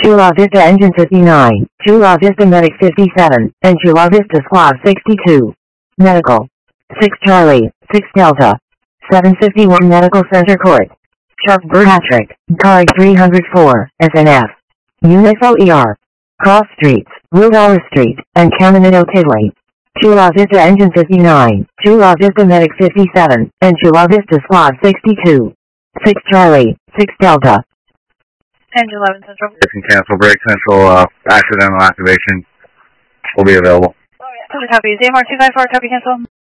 Chula Vista Engine 59, Chula Vista Medic 57, and Chula Vista Squad 62. Medical. 6 Charlie, 6 Delta. 751 Medical Center Court. Sharpsburg Patrick, Card 304, SNF. Units OER. Cross Streets, Wildower Street, and Caminito Tivoli. Chula Vista Engine 59, Chula Vista Medic 57, and Chula Vista Squad 62. 6 Charlie, 6 Delta. Engine 11 Central. You can cancel brake central, accidental activation will be available. Copy. ZMR 254, copy cancel.